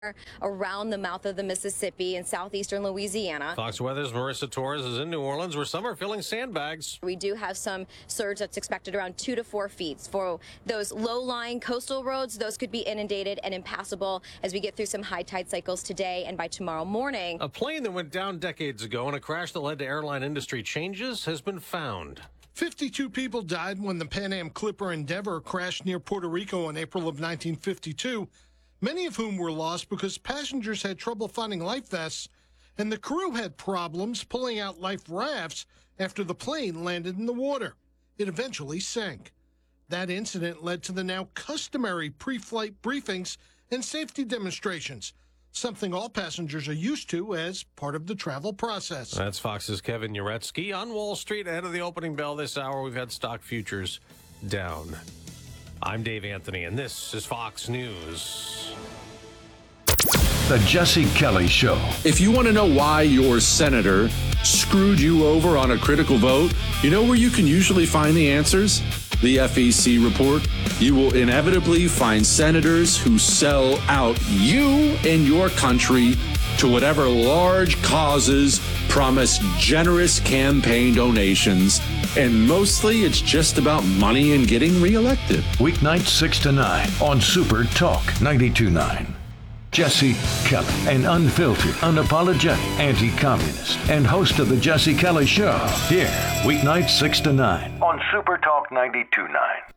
around the mouth of the Mississippi in southeastern Louisiana. Fox Weather's Marissa Torres is in New Orleans, where some are filling sandbags. We do have some surge that's expected around 2 to 4 feet. For those low-lying coastal roads, those could be inundated and impassable as we get through some high tide cycles today and by tomorrow morning. A plane that went down decades ago in a crash that led to airline industry changes has been found. 52 people died when the Pan Am Clipper Endeavour crashed near Puerto Rico in April of 1952. Many of whom were lost because passengers had trouble finding life vests, and the crew had problems pulling out life rafts after the plane landed in the water. It eventually sank. That incident led to the now customary pre-flight briefings and safety demonstrations, something all passengers are used to as part of the travel process. That's Fox's Kevin Uretsky on Wall Street. Ahead of the opening bell this hour, we've had stock futures down. I'm Dave Anthony, and this is Fox News. The Jesse Kelly Show. If you want to know why your senator screwed you over on a critical vote, you know where you can usually find the answers? The FEC report. You will inevitably find senators who sell out you and your country to whatever large causes, promise generous campaign donations, and mostly it's just about money and getting reelected. Weeknights 6 to 9 on Super Talk 92.9. Jesse Kelly, an unfiltered, unapologetic, anti-communist, and host of the Jesse Kelly Show. Here, weeknights 6 to 9 on Super Talk 92.9.